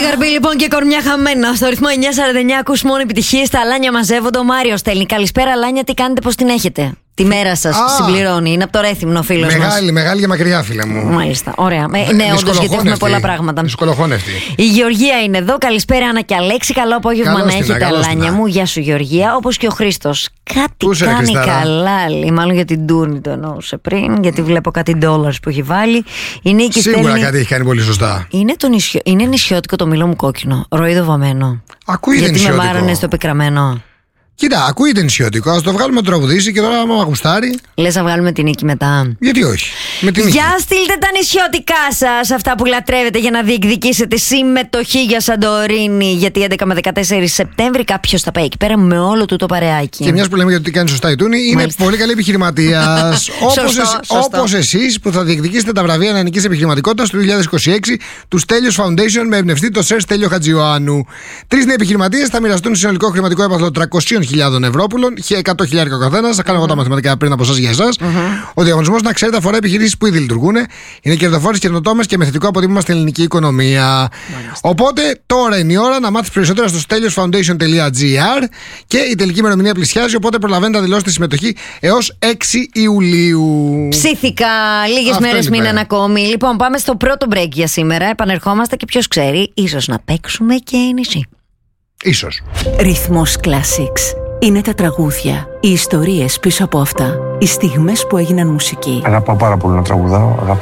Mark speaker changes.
Speaker 1: Καρμπή λοιπόν και κορμιά χαμένα. Στο ρυθμό 949 ακούς μόνο επιτυχίες. Τα Αλάνια μαζεύονται. Ο Μάριος στέλνει. Καλησπέρα, Αλάνια, τι κάνετε, πώς την έχετε? Τη μέρα σας συμπληρώνει. Είναι από το Ρέθυμνο, φίλος μας.
Speaker 2: Μεγάλη και μακριά, φίλα μου.
Speaker 1: Μάλιστα, ωραία. Ναι, όντως, γιατί έχουμε πολλά πράγματα.
Speaker 2: Δυσκολοχώνευτη.
Speaker 1: Η Γεωργία είναι εδώ. Καλησπέρα, Άννα και Αλέξη. Καλό απόγευμα να έχετε, Αλάνια μου. Γεια σου, Γεωργία. Όπως και ο Χρήστος. Κάτι κάνει καλά, λέει. Μάλλον για την Τούρνη το εννοούσε πριν. Γιατί βλέπω κάτι ντόλαρς που έχει βάλει. Η Νίκη
Speaker 2: Σίγουρα
Speaker 1: στέλνει...
Speaker 2: κάτι έχει κάνει πολύ σωστά.
Speaker 1: Είναι νησιώτικο το μήλο μου κόκκινο. Ροίδο βαμμένο.
Speaker 2: Ακούγεται νησιώτικο.
Speaker 1: Γιατί με μάρανε στο πικραμένο.
Speaker 2: Κοίτα, ακούγεται νησιώτικο. Ας το βγάλουμε το τραγουδίσει και τώρα, άμα γουστάρει.
Speaker 1: Λες να βγάλουμε την Νίκη μετά?
Speaker 2: Γιατί όχι. Με την
Speaker 1: Για στείλτε τα νησιώτικά σας, αυτά που λατρεύετε, για να διεκδικήσετε συμμετοχή για Σαντορίνη. Γιατί 11 με 14 Σεπτέμβρη κάποιος θα πάει εκεί πέρα με όλο του το παρεάκι.
Speaker 2: Και μιας που λέμε γιατί τι κάνει σωστά η Τούνη, είναι πολύ καλή επιχειρηματίας. Όπως εσείς που θα διεκδικήσετε τα βραβεία νεανικής επιχειρηματικότητας του 2026 του Στέλιος Foundation με εμπνευστή το Σερ Στέλιο Χατζιωάννου. 3 νέοι επιχειρηματίες θα μοιραστούν συνολικό χρηματικό έπαθλο 300.000 ευρώ, 100.000 ο καθένας. Θα κάνω εγώ τα μαθηματικά πριν από εσάς για εσάς. Ο διαγωνισμός, να ξέρετε, αφορά επιχειρήσεις που ήδη λειτουργούν. Είναι κερδοφόρες, καινοτόμες και με θετικό αποτύπωμα στην ελληνική οικονομία. Οπότε τώρα είναι η ώρα να μάθεις περισσότερα στο steliosfoundation.gr και η τελική ημερομηνία πλησιάζει. Οπότε προλαβαίνετε να δηλώσετε συμμετοχή έως 6 Ιουλίου.
Speaker 1: Ψήθηκα. Λίγες μέρες μείναν ακόμη. Λοιπόν, πάμε στο πρώτο break για σήμερα. Επανερχόμαστε και ποιος ξέρει, ίσως να παίξουμε και νησί.
Speaker 2: Ίσως.
Speaker 3: Ρυθμός Classics. Είναι τα τραγούδια, οι ιστορίες πίσω από αυτά, οι στιγμές που έγιναν μουσική.
Speaker 4: Αγαπάω πάρα πολύ να τραγουδάω.